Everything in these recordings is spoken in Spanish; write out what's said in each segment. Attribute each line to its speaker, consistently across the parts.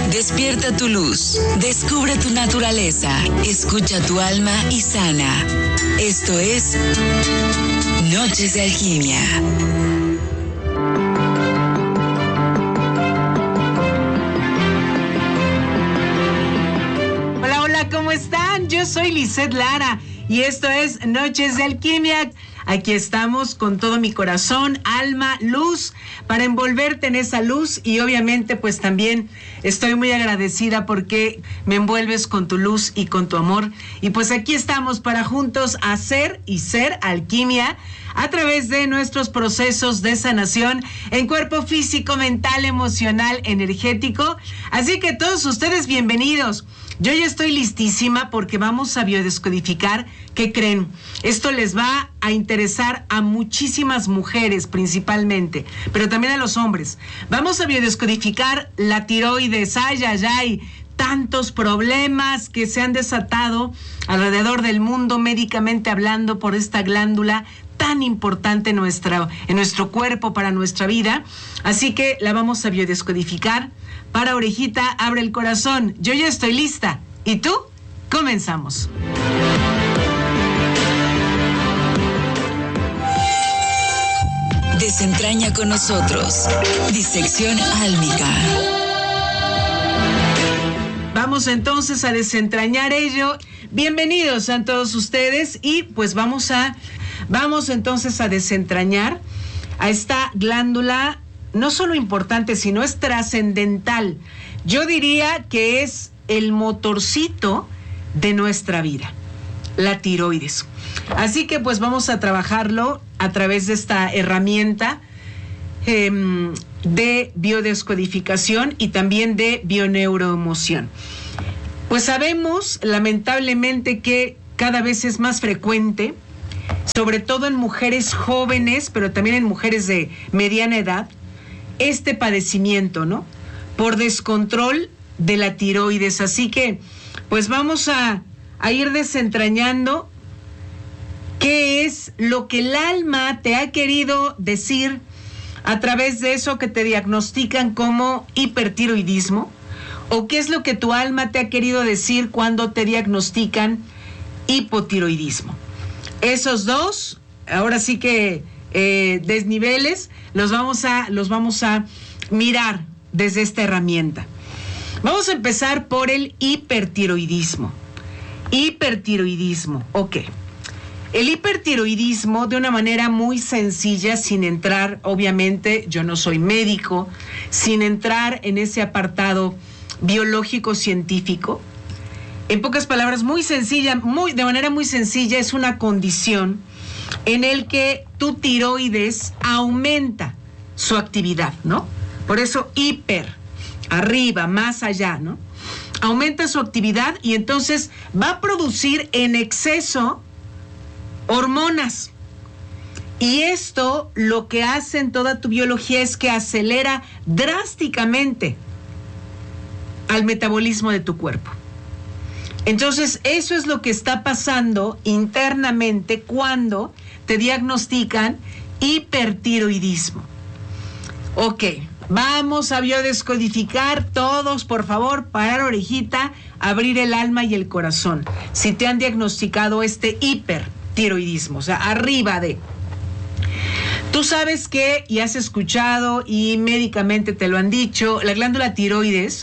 Speaker 1: Despierta tu luz, descubre tu naturaleza, escucha tu alma y sana. Esto es Noches de Alquimia.
Speaker 2: Hola, hola, ¿cómo están? Yo soy Lisette Lara y esto es Noches de Alquimia. Aquí estamos con todo mi corazón, alma, luz, para envolverte en esa luz y obviamente pues también estoy muy agradecida porque me envuelves con tu luz y con tu amor. Y pues aquí estamos para juntos hacer y ser alquimia a través de nuestros procesos de sanación en cuerpo físico, mental, emocional, energético. Así que todos ustedes bienvenidos. Yo ya estoy listísima porque vamos a biodescodificar. ¿Qué creen? Esto les va a interesar a muchísimas mujeres principalmente, pero también a los hombres. Vamos a biodescodificar la tiroides. Ay, ay, ay, tantos problemas que se han desatado alrededor del mundo médicamente hablando por esta glándula tan importante en nuestro cuerpo, para nuestra vida. Así que la vamos a biodescodificar. Para orejita, abre el corazón. Yo ya estoy lista. ¿Y tú? Comenzamos.
Speaker 1: Desentraña con nosotros. Disección álmica.
Speaker 2: Vamos entonces a desentrañar ello. Bienvenidos a todos ustedes y pues vamos entonces a desentrañar a esta glándula no solo importante, sino es trascendental. Yo diría que es el motorcito de nuestra vida, la tiroides. Así que pues vamos a trabajarlo a través de esta herramienta de biodescodificación y también de bioneuroemoción. Pues sabemos lamentablemente que cada vez es más frecuente, sobre todo en mujeres jóvenes, pero también en mujeres de mediana edad, este padecimiento, ¿no? Por descontrol de la tiroides. Así que, pues vamos a ir desentrañando qué es lo que el alma te ha querido decir a través de eso que te diagnostican como hipertiroidismo, o qué es lo que tu alma te ha querido decir cuando te diagnostican hipotiroidismo. Esos dos, ahora sí que desniveles, los vamos a mirar desde esta herramienta. Vamos a empezar por el hipertiroidismo. Hipertiroidismo, ok. El hipertiroidismo, de una manera muy sencilla, sin entrar, obviamente, yo no soy médico, sin entrar en ese apartado biológico científico, en pocas palabras, muy sencilla, de manera muy sencilla, es una condición en el que tu tiroides aumenta su actividad, ¿no? Por eso hiper, arriba, más allá, ¿no? Aumenta su actividad y entonces va a producir en exceso hormonas. Y esto lo que hace en toda tu biología es que acelera drásticamente al metabolismo de tu cuerpo. Entonces, eso es lo que está pasando internamente cuando te diagnostican hipertiroidismo. Ok, vamos a biodescodificar todos, por favor, parar orejita, abrir el alma y el corazón. Si te han diagnosticado este hipertiroidismo, o sea, arriba de... Tú sabes que, y has escuchado, y médicamente te lo han dicho, la glándula tiroides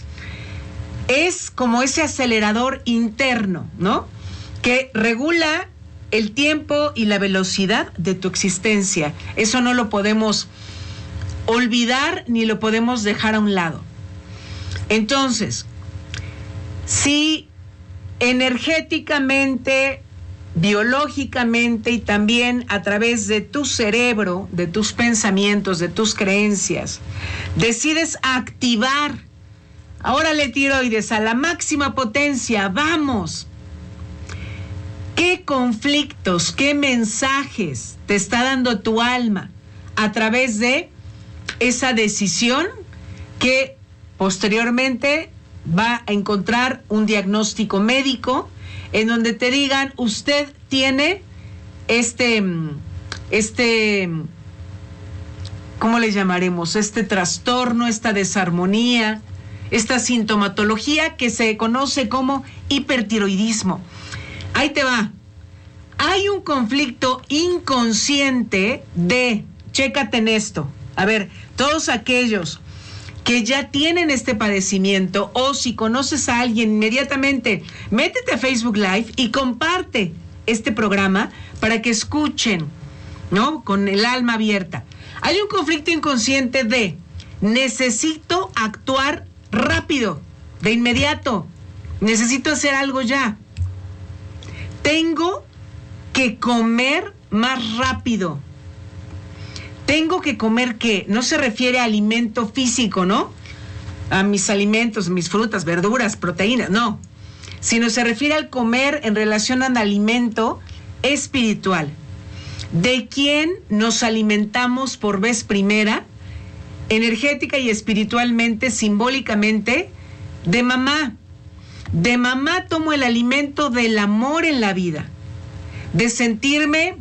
Speaker 2: es como ese acelerador interno, ¿no? Que regula el tiempo y la velocidad de tu existencia. Eso no lo podemos olvidar ni lo podemos dejar a un lado. Entonces, si energéticamente, biológicamente y también a través de tu cerebro, de tus pensamientos, de tus creencias, decides activar, órale tiroides, a la máxima potencia, vamos. ¿Qué conflictos, qué mensajes te está dando tu alma a través de esa decisión que posteriormente va a encontrar un diagnóstico médico en donde te digan, usted tiene ¿cómo le llamaremos? Este trastorno, esta desarmonía, esta sintomatología que se conoce como hipertiroidismo. Ahí te va. Hay un conflicto inconsciente chécate en esto. A ver, todos aquellos que ya tienen este padecimiento, o si conoces a alguien, inmediatamente métete a Facebook Live y comparte este programa para que escuchen, ¿no? Con el alma abierta. Hay un conflicto inconsciente necesito actuar rápido, de inmediato, necesito hacer algo ya. Tengo que comer más rápido. Tengo que comer, ¿qué? No se refiere a alimento físico, ¿no? A mis alimentos, mis frutas, verduras, proteínas, no. Sino se refiere al comer en relación al alimento espiritual. ¿De quién nos alimentamos por vez primera? Energética y espiritualmente, simbólicamente, de mamá. De mamá tomo el alimento del amor en la vida. De sentirme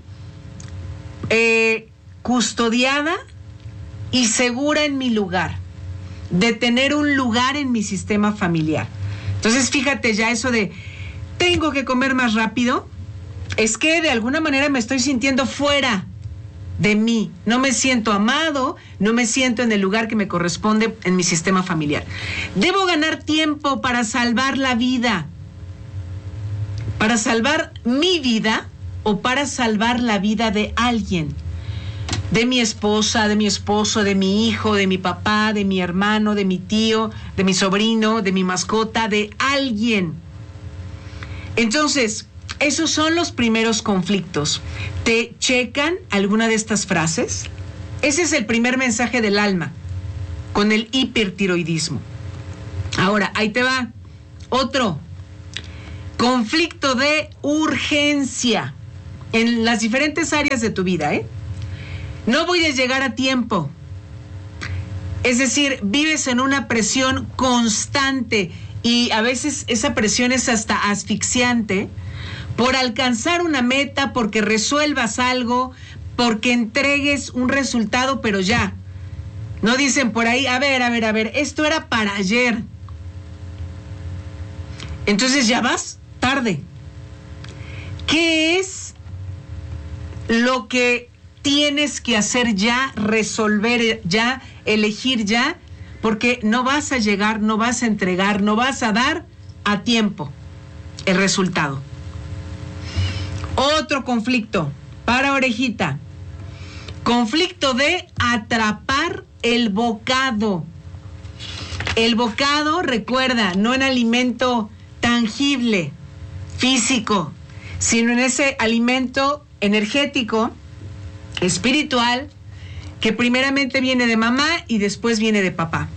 Speaker 2: custodiada y segura en mi lugar, de tener un lugar en mi sistema familiar. Entonces, fíjate ya eso de tengo que comer más rápido, es que de alguna manera me estoy sintiendo fuera de mí, no me siento amado, no me siento en el lugar que me corresponde en mi sistema familiar. Debo ganar tiempo para salvar la vida, para salvar mi vida o para salvar la vida de alguien. De mi esposa, de mi esposo, de mi hijo, de mi papá, de mi hermano, de mi tío, de mi sobrino, de mi mascota, de alguien. Entonces, esos son los primeros conflictos. ¿Te checan alguna de estas frases? Ese es el primer mensaje del alma con el hipertiroidismo. Ahora, ahí te va. Otro. Conflicto de urgencia en las diferentes áreas de tu vida, No voy a llegar a tiempo. Es decir, vives en una presión constante y a veces esa presión es hasta asfixiante por alcanzar una meta, porque resuelvas algo, porque entregues un resultado, pero ya. No dicen por ahí, a ver, esto era para ayer. Entonces ya vas tarde. ¿Qué es lo que tienes que hacer ya, resolver ya, elegir ya? Porque no vas a llegar, no vas a entregar, no vas a dar a tiempo el resultado. Otro conflicto, para orejita. Conflicto de atrapar el bocado. El bocado, recuerda, no en alimento tangible, físico, sino en ese alimento energético, espiritual, que primeramente viene de mamá y después viene de papá.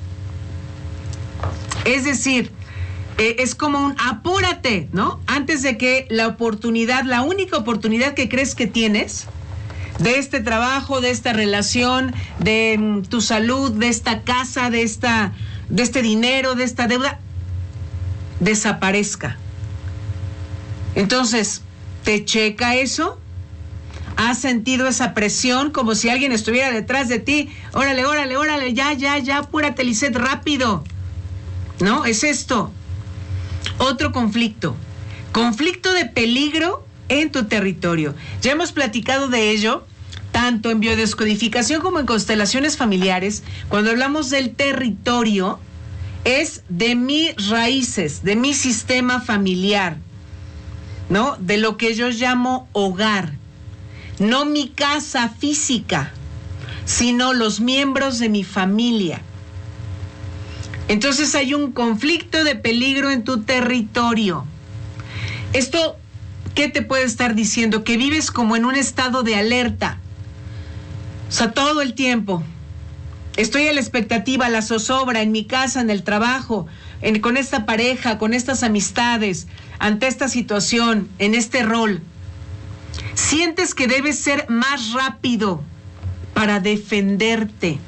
Speaker 2: Es decir, es como un apúrate, ¿no? Antes de que la oportunidad, la única oportunidad que crees que tienes de este trabajo, de esta relación, de tu salud, de esta casa, de este dinero, de esta deuda, desaparezca. Entonces, ¿te checa eso? ¿Has sentido esa presión como si alguien estuviera detrás de ti? Órale, ya, apúrate, Lisette, rápido. ¿No? Es esto. Otro conflicto. Conflicto de peligro en tu territorio. Ya hemos platicado de ello, tanto en biodescodificación como en constelaciones familiares. Cuando hablamos del territorio, es de mis raíces, de mi sistema familiar, ¿no? De lo que yo llamo hogar. No mi casa física, sino los miembros de mi familia. Entonces hay un conflicto de peligro en tu territorio. Esto, ¿qué te puede estar diciendo? Que vives como en un estado de alerta. O sea, todo el tiempo. Estoy a la expectativa, a la zozobra, en mi casa, en el trabajo, con esta pareja, con estas amistades, ante esta situación, en este rol. Sientes que debes ser más rápido para defenderte.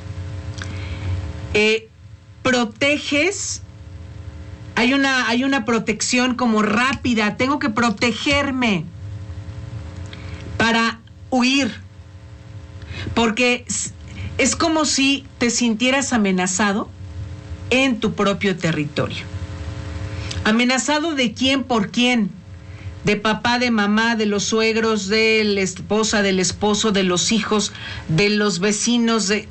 Speaker 2: Proteges, hay una protección como rápida, tengo que protegerme para huir, porque es como si te sintieras amenazado en tu propio territorio. ¿Amenazado de quién por quién? De papá, de mamá, de los suegros, de la esposa, del esposo, de los hijos, de los vecinos, de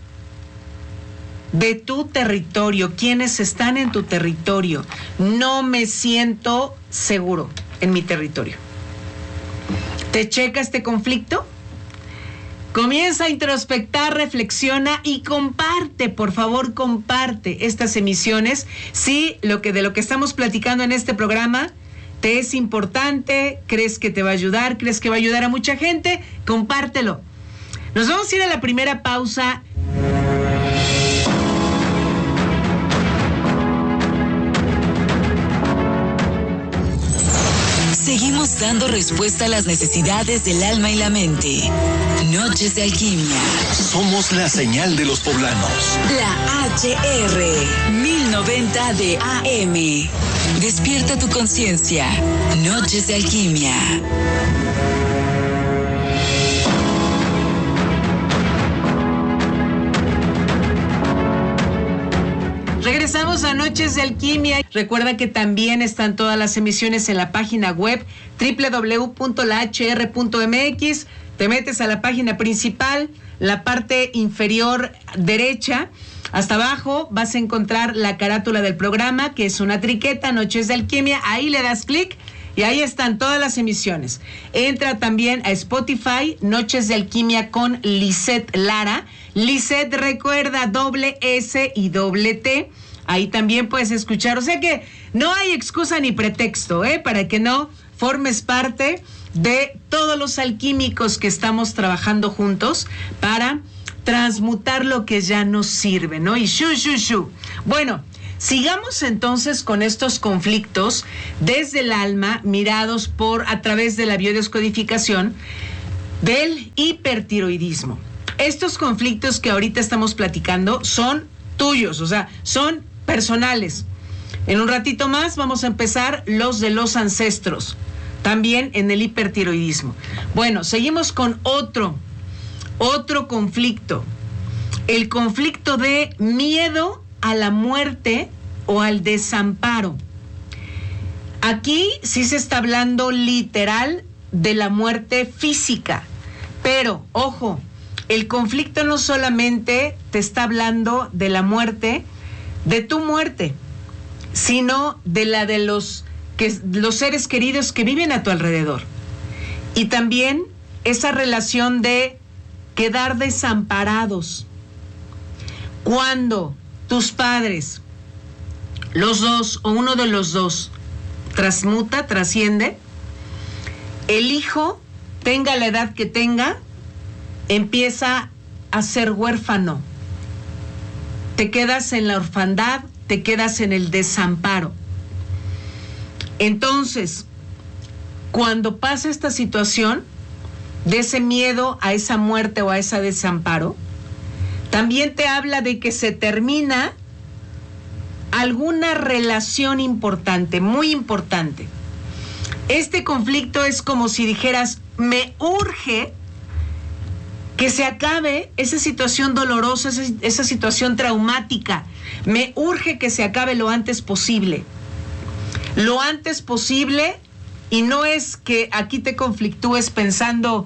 Speaker 2: tu territorio. ¿Quiénes están en tu territorio? No me siento seguro en mi territorio. ¿Te checa este conflicto? Comienza a introspectar, reflexiona y comparte, por favor, comparte estas emisiones. Si de lo que estamos platicando en este programa te es importante, crees que te va a ayudar, crees que va a ayudar a mucha gente, compártelo. Nos vamos a ir a la primera pausa.
Speaker 1: Seguimos dando respuesta a las necesidades del alma y la mente. Noches de Alquimia.
Speaker 3: Somos la señal de los poblanos.
Speaker 1: La HR 1090 de AM. Despierta tu conciencia. Noches de Alquimia.
Speaker 2: Regresamos a Noches de Alquimia. Recuerda que también están todas las emisiones en la página web www.lahr.mx. Te metes a la página principal, la parte inferior derecha, hasta abajo vas a encontrar la carátula del programa, que es una triqueta, Noches de Alquimia. Ahí le das clic y ahí están todas las emisiones. Entra también a Spotify, Noches de Alquimia con Lisette Lara. Lisette, recuerda, doble S y doble T. Ahí también puedes escuchar. O sea que no hay excusa ni pretexto, para que no formes parte de todos los alquímicos que estamos trabajando juntos para transmutar lo que ya nos sirve, ¿no? Y Bueno, sigamos entonces con estos conflictos desde el alma, mirados a través de la biodescodificación del hipertiroidismo. Estos conflictos que ahorita estamos platicando son tuyos, o sea, son personales. En un ratito más vamos a empezar los de los ancestros, también en el hipertiroidismo. Bueno, seguimos con otro conflicto. El conflicto de miedo a la muerte o al desamparo. Aquí sí se está hablando literal de la muerte física, pero, ojo, el conflicto no solamente te está hablando de la muerte, de tu muerte, sino de la de los seres queridos que viven a tu alrededor. Y también esa relación de quedar desamparados. Cuando tus padres, los dos o uno de los dos, trasciende, el hijo, tenga la edad que tenga, empieza a ser huérfano. Te quedas en la orfandad, te quedas en el desamparo. Entonces, cuando pasa esta situación de ese miedo a esa muerte o a ese desamparo, también te habla de que se termina alguna relación importante, muy importante. Este conflicto es como si dijeras, me urge que se acabe esa situación dolorosa, esa situación traumática. Me urge que se acabe lo antes posible. Lo antes posible, y no es que aquí te conflictúes pensando,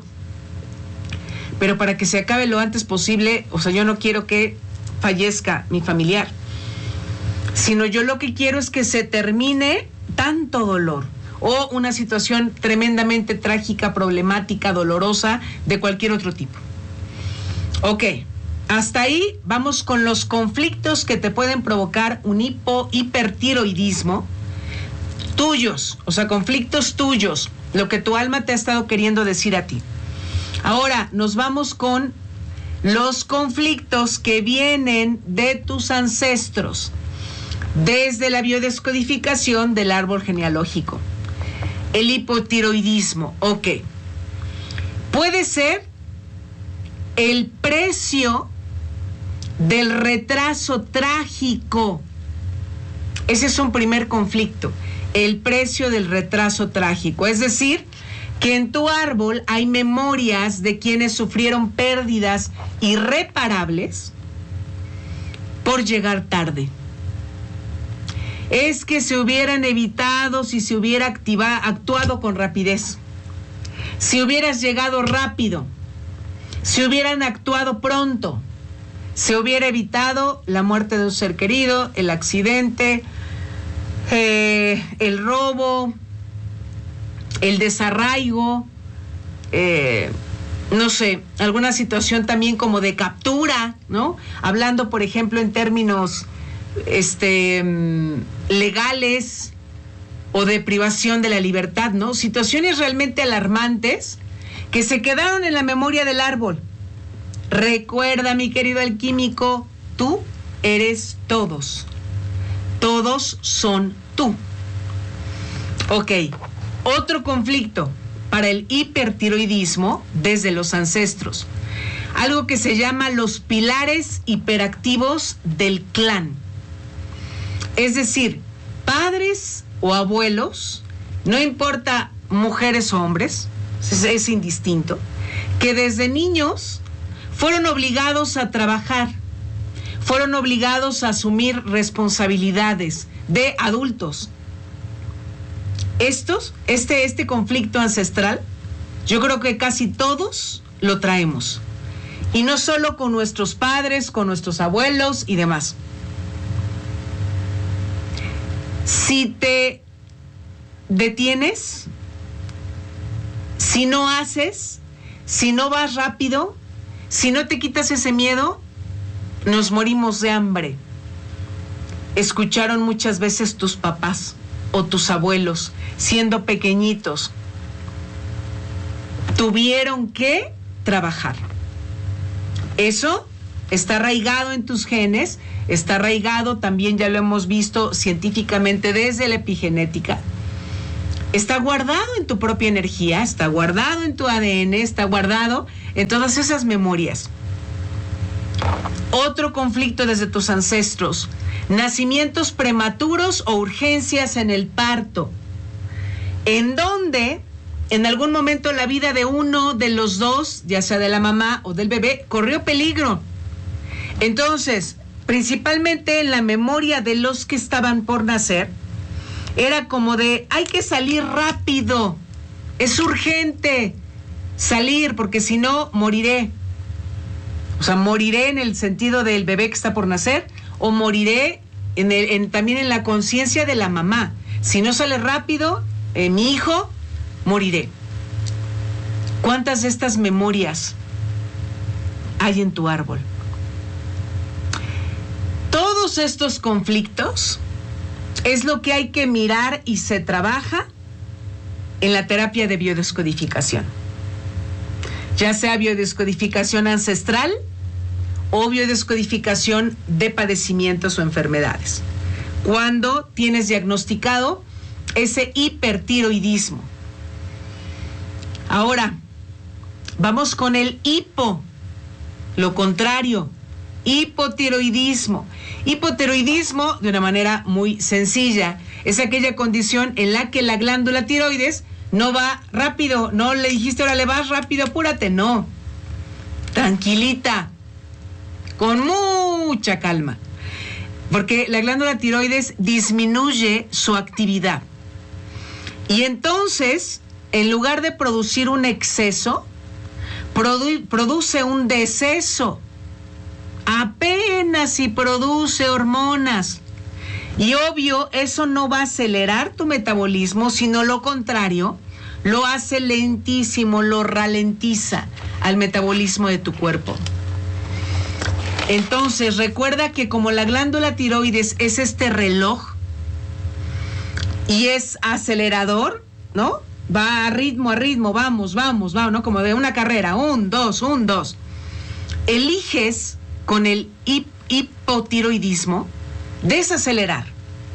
Speaker 2: pero para que se acabe lo antes posible, o sea, yo no quiero que fallezca mi familiar, sino yo lo que quiero es que se termine tanto dolor o una situación tremendamente trágica, problemática, dolorosa, de cualquier otro tipo. Ok, hasta ahí vamos con los conflictos que te pueden provocar un hipertiroidismo tuyos, o sea, conflictos tuyos, lo que tu alma te ha estado queriendo decir a ti. Ahora nos vamos con los conflictos que vienen de tus ancestros, desde la biodescodificación del árbol genealógico. El hipotiroidismo, ok. Puede ser el precio del retraso trágico. Ese es un primer conflicto, el precio del retraso trágico. Es decir, que en tu árbol hay memorias de quienes sufrieron pérdidas irreparables por llegar tarde. es que se hubieran evitado si se hubiera actuado con rapidez. Si hubieras llegado rápido, si hubieran actuado pronto, se hubiera evitado la muerte de un ser querido, el accidente, el robo, el desarraigo, no sé, alguna situación también como de captura, ¿no? Hablando, por ejemplo, en términos legales o de privación de la libertad, ¿no? Situaciones realmente alarmantes que se quedaron en la memoria del árbol. Recuerda, mi querido alquímico, tú eres todos. Todos son tú. Ok, otro conflicto para el hipertiroidismo desde los ancestros. Algo que se llama los pilares hiperactivos del clan. Es decir, padres o abuelos, no importa mujeres o hombres, es indistinto, que desde niños fueron obligados a trabajar, fueron obligados a asumir responsabilidades de adultos. Este conflicto ancestral, yo creo que casi todos lo traemos. Y no solo con nuestros padres, con nuestros abuelos y demás. Si te detienes, si no haces, si no vas rápido, si no te quitas ese miedo, nos morimos de hambre. Escucharon muchas veces tus papás o tus abuelos, siendo pequeñitos. Tuvieron que trabajar. Eso está arraigado en tus genes, está arraigado también, ya lo hemos visto científicamente desde la epigenética. Está guardado en tu propia energía, está guardado en tu ADN, está guardado en todas esas memorias. Otro conflicto desde tus ancestros: nacimientos prematuros o urgencias en el parto, en donde en algún momento la vida de uno de los dos, ya sea de la mamá o del bebé, corrió peligro. Entonces, principalmente en la memoria de los que estaban por nacer, era como de, hay que salir rápido, es urgente salir porque si no moriré. O sea, moriré en el sentido del bebé que está por nacer, o moriré también en la conciencia de la mamá. Si no sale rápido, mi hijo, moriré. ¿Cuántas de estas memorias hay en tu árbol? Todos estos conflictos es lo que hay que mirar y se trabaja en la terapia de biodescodificación. Ya sea biodescodificación ancestral o biodescodificación de padecimientos o enfermedades. Cuando tienes diagnosticado ese hipertiroidismo. Ahora, vamos con el lo contrario, hipotiroidismo. Hipotiroidismo, de una manera muy sencilla, es aquella condición en la que la glándula tiroides no va rápido. No le dijiste, ahora le vas rápido, apúrate. No, tranquilita, con mucha calma, porque la glándula tiroides disminuye su actividad. Y entonces, en lugar de producir un exceso, produce un deceso. Apenas si produce hormonas. Y obvio, eso no va a acelerar tu metabolismo, sino lo contrario, lo hace lentísimo, lo ralentiza al metabolismo de tu cuerpo. Entonces, recuerda que como la glándula tiroides es este reloj y es acelerador, ¿no? Va a ritmo, vamos, ¿no? Como de una carrera, 1, 2, 1, 2. Eliges con el hipotiroidismo desacelerar.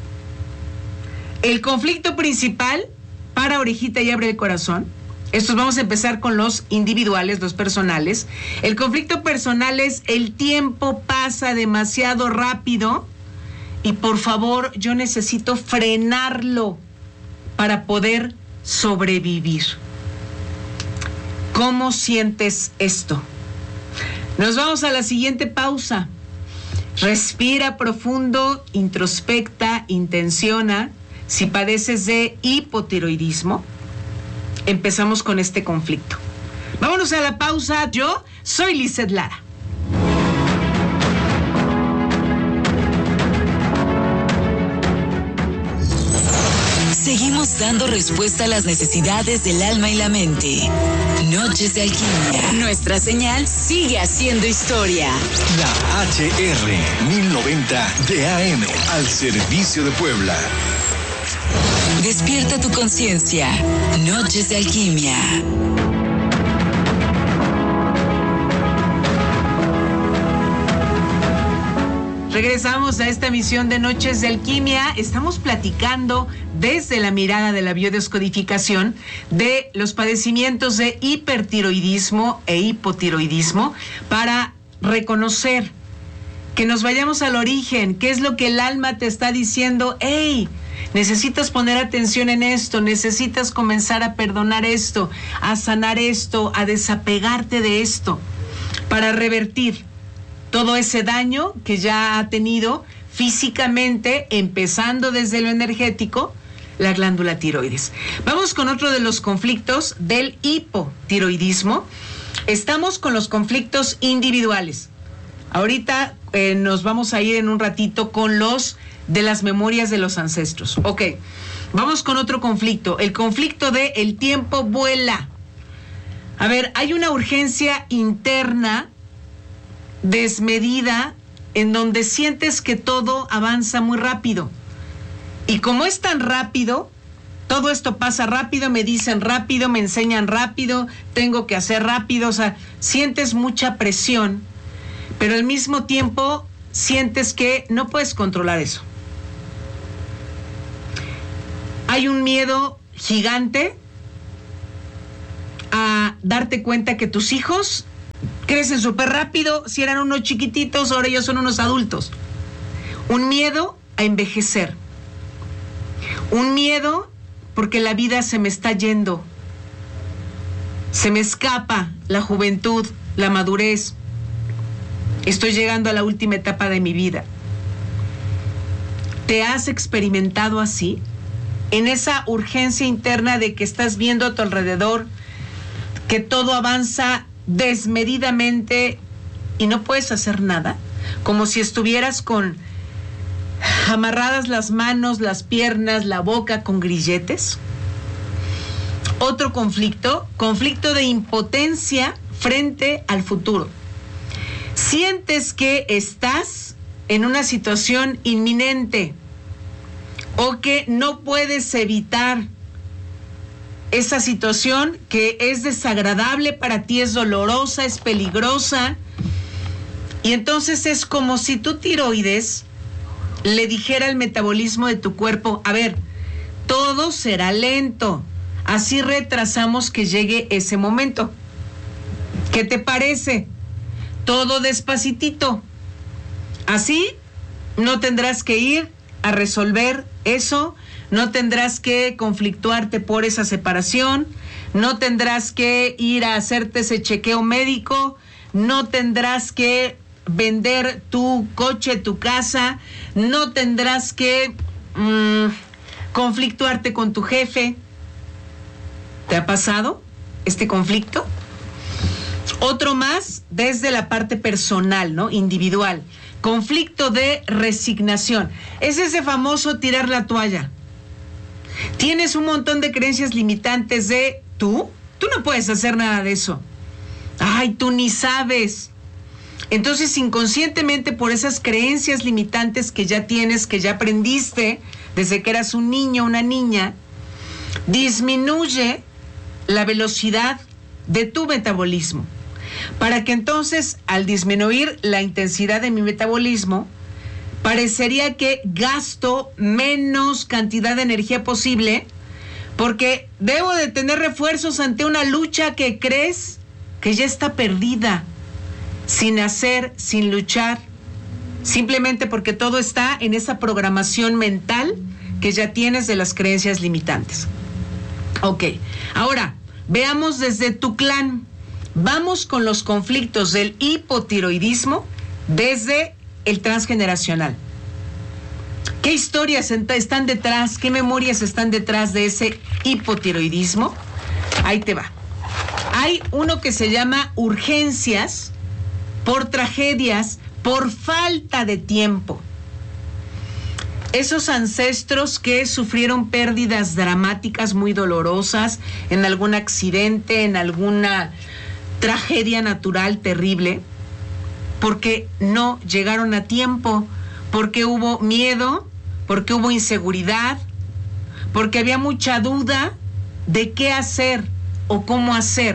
Speaker 2: El conflicto principal, para orejita y abre el corazón. Estos vamos a empezar con los individuales, los personales. El conflicto personal es: el tiempo pasa demasiado rápido y por favor yo necesito frenarlo para poder sobrevivir. ¿Cómo sientes esto? Nos vamos a la siguiente pausa. Respira profundo, introspecta, intenciona. Si padeces de hipotiroidismo, empezamos con este conflicto. Vámonos a la pausa. Yo soy Lizeth Lara.
Speaker 1: Seguimos dando respuesta a las necesidades del alma y la mente. Noches de Alquimia. Nuestra señal sigue haciendo historia.
Speaker 3: La HR 1090 de AM al servicio de Puebla.
Speaker 1: Despierta tu conciencia. Noches de Alquimia.
Speaker 2: Regresamos a esta emisión de Noches de Alquimia. Estamos platicando desde la mirada de la biodescodificación de los padecimientos de hipertiroidismo e hipotiroidismo para reconocer, que nos vayamos al origen, qué es lo que el alma te está diciendo. ¡Hey! Necesitas poner atención en esto, necesitas comenzar a perdonar esto, a sanar esto, a desapegarte de esto, para revertir todo ese daño que ya ha tenido físicamente, empezando desde lo energético, la glándula tiroides. Vamos con otro de los conflictos del hipotiroidismo. Estamos con los conflictos individuales. Ahorita nos vamos a ir en un ratito con los de las memorias de los ancestros. Ok, vamos con otro conflicto. El conflicto de el tiempo vuela. A ver, hay una urgencia interna desmedida en donde sientes que todo avanza muy rápido. Y como es tan rápido, todo esto pasa rápido, me dicen rápido, me enseñan rápido, tengo que hacer rápido, o sea, sientes mucha presión, pero al mismo tiempo sientes que no puedes controlar eso. Hay un miedo gigante a darte cuenta que tus hijos crecen súper rápido. Si eran unos chiquititos, ahora ya son unos adultos. Un miedo a envejecer. Un miedo porque la vida se me está yendo. Se me escapa la juventud, la madurez. Estoy llegando a la última etapa de mi vida. ¿Te has experimentado así? En esa urgencia interna de que estás viendo a tu alrededor que todo avanza desmedidamente y no puedes hacer nada, como si estuvieras con amarradas las manos, las piernas, la boca con grilletes. Otro conflicto de impotencia frente al futuro. Sientes que estás en una situación inminente o que no puedes evitar esa situación, que es desagradable para ti, es dolorosa, es peligrosa. Y entonces es como si tu tiroides le dijera al metabolismo de tu cuerpo: a ver, todo será lento, así retrasamos que llegue ese momento. ¿Qué te parece? Todo despacitito. Así no tendrás que ir a resolver eso, no tendrás que conflictuarte por esa separación, no tendrás que ir a hacerte ese chequeo médico, no tendrás que vender tu coche, tu casa, no tendrás que conflictuarte con tu jefe. ¿Te ha pasado este conflicto? Otro más desde la parte personal, ¿no? Individual. Conflicto de resignación. Es ese famoso tirar la toalla. Tienes un montón de creencias limitantes de tú no puedes hacer nada de eso. Ay, tú ni sabes. Entonces, inconscientemente, por esas creencias limitantes que ya tienes, que ya aprendiste desde que eras un niño, una niña, disminuye la velocidad de tu metabolismo. Para que entonces, al disminuir la intensidad de mi metabolismo, parecería que gasto menos cantidad de energía posible, porque debo de tener refuerzos ante una lucha que crees que ya está perdida, sin hacer, sin luchar, simplemente porque todo está en esa programación mental que ya tienes de las creencias limitantes. Ok, ahora veamos desde tu clan. Vamos con los conflictos del hipotiroidismo desde el transgeneracional? ¿Qué historias están detrás? ¿Qué memorias están detrás de ese hipotiroidismo? Ahí te va. Hay uno que se llama urgencias por tragedias, por falta de tiempo. Esos ancestros que sufrieron pérdidas dramáticas muy dolorosas en algún accidente, en alguna tragedia natural terrible, porque no llegaron a tiempo, porque hubo miedo, porque hubo inseguridad, porque había mucha duda de qué hacer o cómo hacer,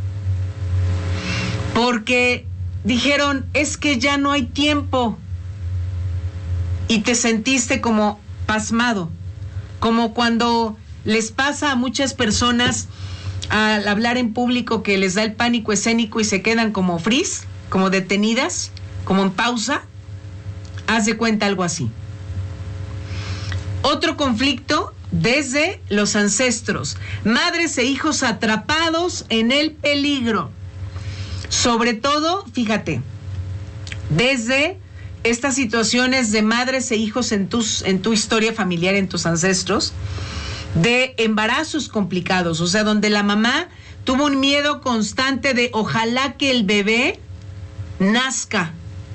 Speaker 2: porque dijeron, es que ya no hay tiempo, y te sentiste como pasmado, como cuando les pasa a muchas personas al hablar en público que les da el pánico escénico y se quedan como freeze, como detenidas, como en pausa. Haz de cuenta algo así. Otro conflicto desde los ancestros, madres e hijos atrapados en el peligro. Sobre todo, fíjate, desde estas situaciones de madres e hijos en tu historia familiar, en tus ancestros, de embarazos complicados, o sea, donde la mamá tuvo un miedo constante de ojalá que el bebé nazca.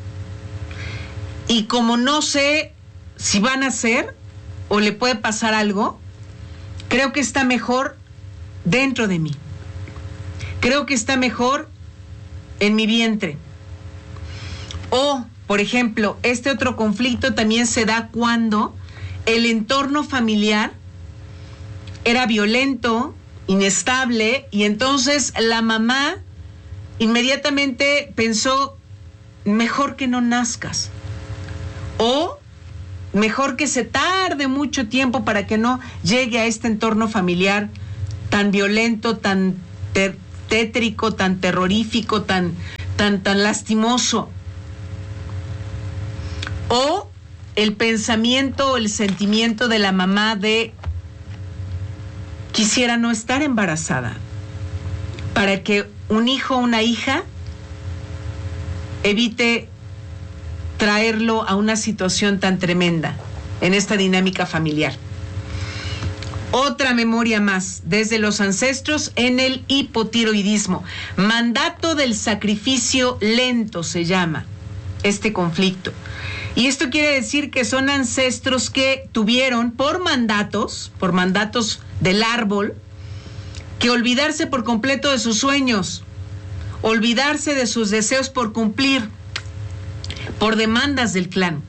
Speaker 2: Y como no sé si va a nacer o le puede pasar algo, creo que está mejor dentro de mí. Creo que está mejor en mi vientre. O, por ejemplo, este otro conflicto también se da cuando el entorno familiar era violento, inestable, y entonces la mamá inmediatamente pensó, mejor que no nazcas. O mejor que se tarde mucho tiempo para que no llegue a este entorno familiar tan violento, tan tétrico, tan terrorífico, tan lastimoso. O el pensamiento o el sentimiento de la mamá de quisiera no estar embarazada para que un hijo o una hija evite traerlo a una situación tan tremenda en esta dinámica familiar. Otra memoria más, desde los ancestros en el hipotiroidismo. Mandato del sacrificio lento se llama este conflicto. Y esto quiere decir que son ancestros que tuvieron por mandatos del árbol, que olvidarse por completo de sus sueños, olvidarse de sus deseos por cumplir, por demandas del clan.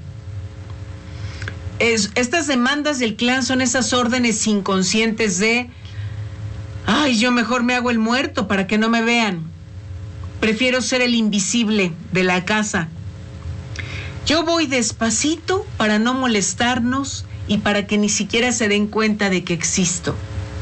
Speaker 2: Estas demandas del clan son esas órdenes inconscientes de, ay, yo mejor me hago el muerto para que no me vean. Prefiero ser el invisible de la casa. Yo voy despacito para no molestarnos y para que ni siquiera se den cuenta de que existo.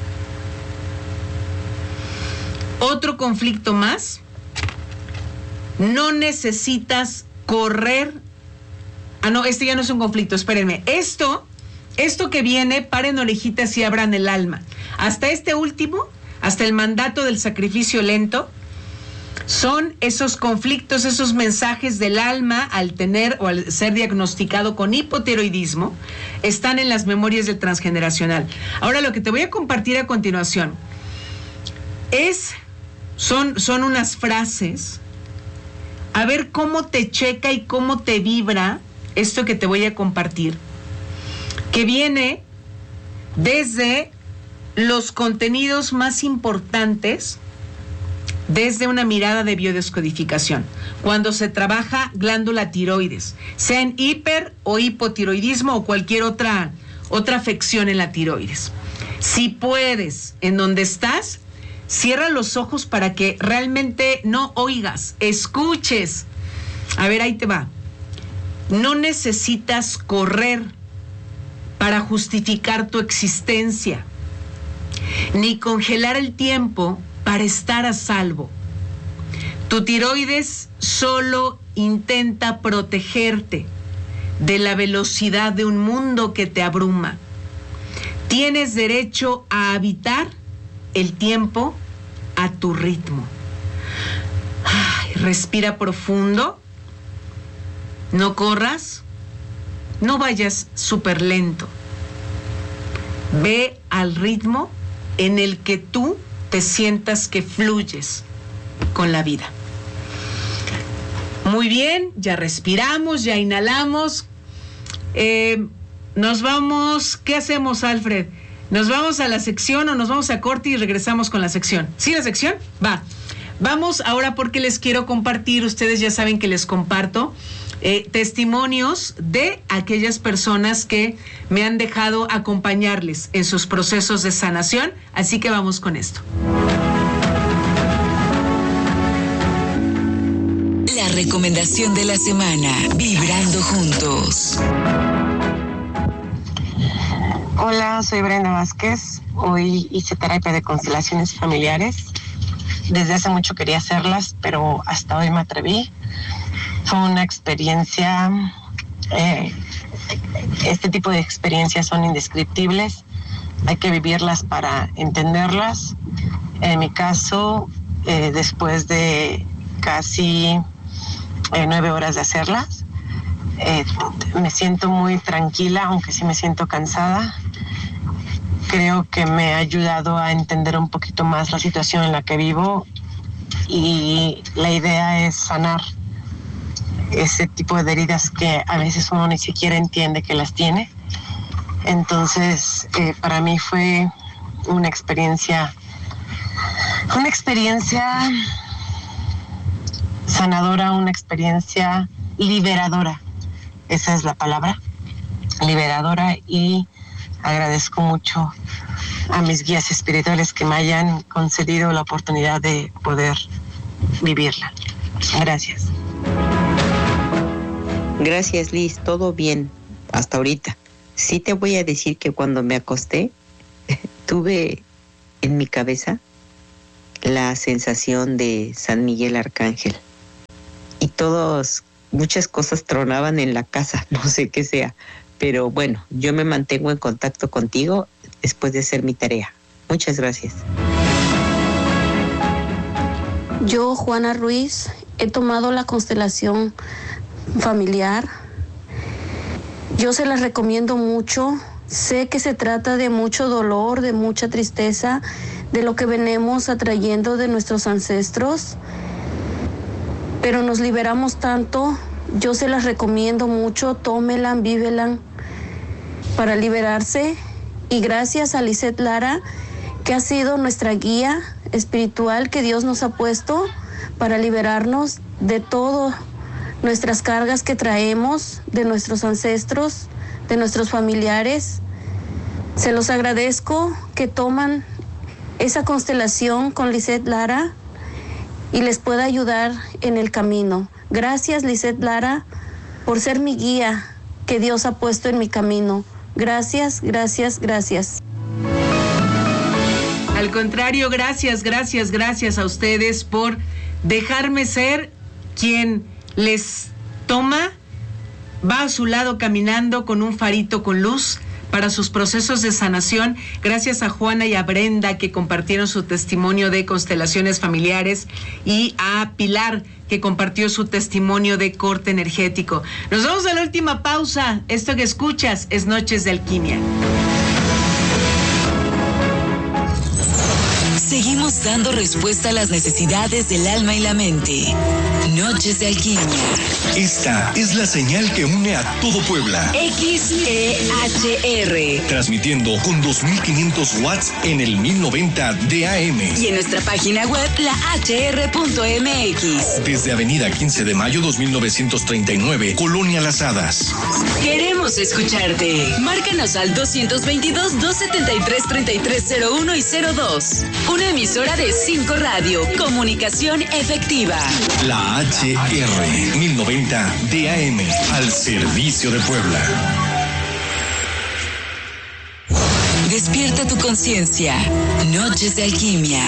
Speaker 2: Otro conflicto más. No necesitas correr. Ah, no, este ya no es un conflicto, espérenme. Esto que viene, paren orejitas y abran el alma. Hasta este último, hasta el mandato del sacrificio lento, son esos conflictos, esos mensajes del alma al tener o al ser diagnosticado con hipotiroidismo, están en las memorias del transgeneracional. Ahora, lo que te voy a compartir a continuación son unas frases, a ver cómo te checa y cómo te vibra esto que te voy a compartir, que viene desde los contenidos más importantes, desde una mirada de biodescodificación, cuando se trabaja glándula tiroides, sea en hiper o hipotiroidismo o cualquier otra afección en la tiroides. Si puedes, en donde estás, cierra los ojos para que realmente no oigas, escuches. A ver, ahí te va. No necesitas correr para justificar tu existencia, ni congelar el tiempo para estar a salvo. Tu tiroides solo intenta protegerte de la velocidad de un mundo que te abruma. Tienes derecho a habitar el tiempo a tu ritmo. Ay, respira profundo. No corras, no vayas súper lento. Ve al ritmo en el que tú te sientas que fluyes con la vida. Muy bien, ya respiramos, ya inhalamos. Nos vamos, ¿qué hacemos, Alfred? ¿Nos vamos a la sección o nos vamos a corte y regresamos con la sección? ¿Sí, la sección? Va. Vamos ahora porque les quiero compartir, ustedes ya saben que les comparto testimonios de aquellas personas que me han dejado acompañarles en sus procesos de sanación, así que vamos con esto.
Speaker 1: La recomendación de la semana, Vibrando Juntos.
Speaker 4: Hola, soy Brenda Vázquez. Hoy hice terapia de constelaciones familiares. Desde hace mucho quería hacerlas, pero hasta hoy me atreví. Fue una experiencia, este tipo de experiencias son indescriptibles. Hay que vivirlas para entenderlas. En mi caso, después de casi 9 horas de hacerlas, me siento muy tranquila, aunque sí me siento cansada. Creo que me ha ayudado a entender un poquito más la situación en la que vivo y la idea es sanar ese tipo de heridas que a veces uno ni siquiera entiende que las tiene. Entonces, para mí fue una experiencia sanadora, una experiencia liberadora. Esa es la palabra, liberadora, y agradezco mucho a mis guías espirituales que me hayan concedido la oportunidad de poder vivirla. Gracias.
Speaker 5: Gracias, Liz, todo bien hasta ahorita. Sí te voy a decir que cuando me acosté tuve en mi cabeza la sensación de San Miguel Arcángel y muchas cosas tronaban en la casa, no sé qué sea, pero bueno, yo me mantengo en contacto contigo después de hacer mi tarea. Muchas gracias.
Speaker 6: Yo, Juana Ruiz, he tomado la constelación familiar. Yo se las recomiendo mucho. Sé que se trata de mucho dolor, de mucha tristeza, de lo que venimos atrayendo de nuestros ancestros, pero nos liberamos tanto. Yo se las recomiendo mucho, tómelan, vívelan para liberarse. Y gracias a Lisette Lara, que ha sido nuestra guía espiritual que Dios nos ha puesto para liberarnos de todas nuestras cargas que traemos, de nuestros ancestros, de nuestros familiares. Se los agradezco que toman esa constelación con Lisette Lara y les pueda ayudar en el camino. Gracias, Lisette Lara, por ser mi guía que Dios ha puesto en mi camino. Gracias, gracias, gracias.
Speaker 2: Al contrario, gracias a ustedes por dejarme ser quien les toma, va a su lado caminando con un farito con luz para sus procesos de sanación. Gracias a Juana y a Brenda, que compartieron su testimonio de constelaciones familiares, y a Pilar, que compartió su testimonio de corte energético. Nos vamos a la última pausa. Esto que escuchas es Noches de Alquimia.
Speaker 1: Seguimos dando respuesta a las necesidades del alma y la mente. Noches de Alquimia.
Speaker 3: Esta es la señal que une a todo Puebla.
Speaker 1: XEHR.
Speaker 3: Transmitiendo con 2500 watts en el 1090 de AM.
Speaker 1: Y en nuestra página web, lahr.mx.
Speaker 3: Desde Avenida 15 de Mayo 2939, Colonia Las Hadas.
Speaker 1: Queremos escucharte. Márcanos al 222-273-3301 y 02. Una emisora de 5 Radio. Comunicación efectiva.
Speaker 3: La HR 1090 de AM, al servicio de Puebla.
Speaker 1: Despierta tu conciencia. Noches de Alquimia.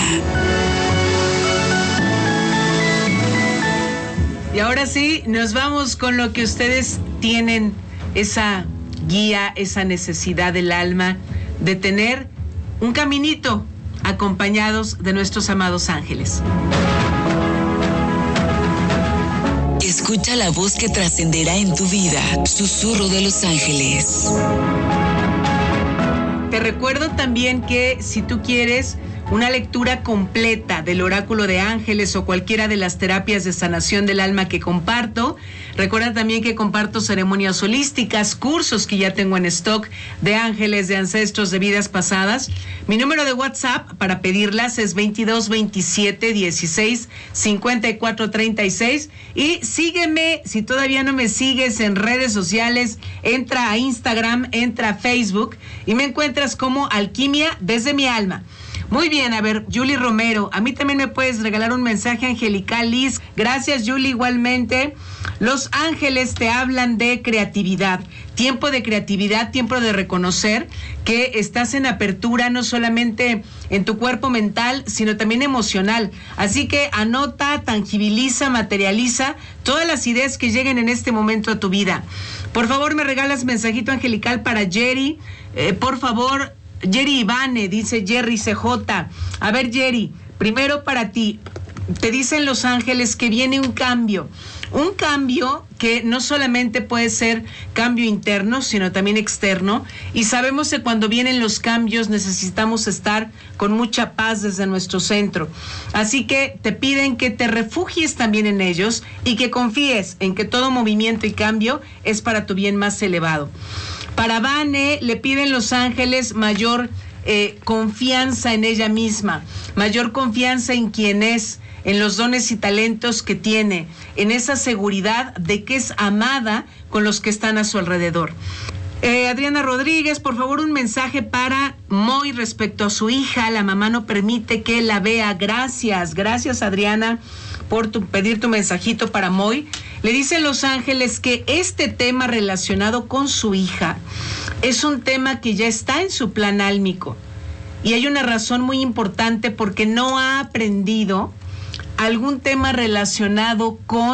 Speaker 2: Y ahora sí, nos vamos con lo que ustedes tienen, esa guía, esa necesidad del alma de tener un caminito acompañados de nuestros amados ángeles.
Speaker 1: Escucha la voz que trascenderá en tu vida. Susurro de los ángeles.
Speaker 2: Te recuerdo también que si tú quieres una lectura completa del oráculo de ángeles o cualquiera de las terapias de sanación del alma que comparto, recuerda también que comparto ceremonias holísticas, cursos que ya tengo en stock de ángeles, de ancestros, de vidas pasadas. Mi número de WhatsApp para pedirlas es 22 27 16 54 36 y sígueme, si todavía no me sigues en redes sociales, entra a Instagram, entra a Facebook y me encuentras como Alquimia desde mi alma. Muy bien, a ver, Julie Romero, a mí también me puedes regalar un mensaje angelical, Liz. Gracias, Julie, igualmente. Los ángeles te hablan de creatividad, tiempo de creatividad, tiempo de reconocer que estás en apertura no solamente en tu cuerpo mental, sino también emocional. Así que anota, tangibiliza, materializa todas las ideas que lleguen en este momento a tu vida. Por favor, me regalas mensajito angelical para Jerry, por favor. Jerry Ivane, dice Jerry CJ. A ver, Jerry, primero para ti, te dicen los ángeles que viene un cambio que no solamente puede ser cambio interno, sino también externo, y sabemos que cuando vienen los cambios necesitamos estar con mucha paz desde nuestro centro. Así que te piden que te refugies también en ellos y que confíes en que todo movimiento y cambio es para tu bien más elevado. Para Vane le piden los ángeles mayor confianza en ella misma, mayor confianza en quien es, en los dones y talentos que tiene, en esa seguridad de que es amada con los que están a su alrededor. Adriana Rodríguez, por favor, un mensaje para Moy respecto a su hija. La mamá no permite que la vea. Gracias Adriana por pedir tu mensajito para Moy. Le dicen los ángeles que este tema relacionado con su hija es un tema que ya está en su plan álmico y hay una razón muy importante porque no ha aprendido algún tema relacionado con